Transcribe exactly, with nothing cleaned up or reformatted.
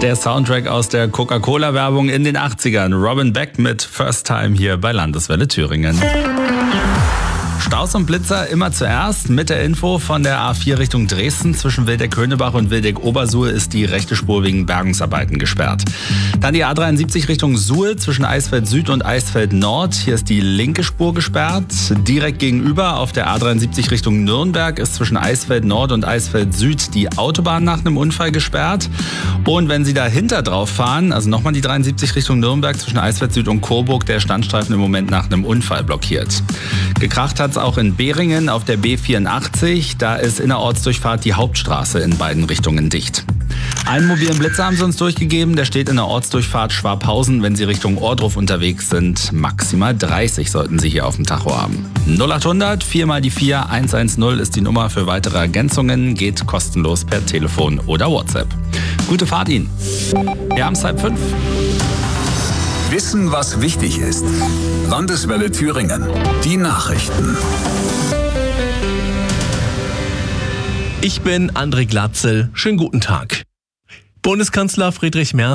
Der Soundtrack aus der Coca-Cola-Werbung in den achtzigern. Robin Beck mit First Time hier bei Landeswelle Thüringen. Staus und Blitzer immer zuerst. Mit der Info von der A vier Richtung Dresden zwischen Wildeck-Höhnebach und Wildeck-Obersuhl ist die rechte Spur wegen Bergungsarbeiten gesperrt. Dann die A dreiundsiebzig Richtung Suhl zwischen Eisfeld Süd und Eisfeld Nord. Hier ist die linke Spur gesperrt. Direkt gegenüber auf der A dreiundsiebzig Richtung Nürnberg ist zwischen Eisfeld Nord und Eisfeld Süd die Autobahn nach einem Unfall gesperrt. Und wenn Sie dahinter drauf fahren, also nochmal die dreiundsiebzig Richtung Nürnberg zwischen Eisfeld Süd und Coburg, der Standstreifen im Moment nach einem Unfall blockiert. Gekracht hat auch in Behringen auf der B vierundachtzig. Da ist innerortsdurchfahrt die Hauptstraße in beiden Richtungen dicht. Einen mobilen Blitzer haben sie uns durchgegeben. Der steht in der Ortsdurchfahrt Schwabhausen. Wenn Sie Richtung Ohrdruf unterwegs sind, maximal dreißig sollten Sie hier auf dem Tacho haben. null achthundert vier mal die vier eins eins null ist die Nummer für weitere Ergänzungen. Geht kostenlos per Telefon oder WhatsApp. Gute Fahrt Ihnen. Wir haben es halb fünf. Wissen, was wichtig ist. Landeswelle Thüringen. Die Nachrichten. Ich bin André Glatzel. Schönen guten Tag. Bundeskanzler Friedrich Merz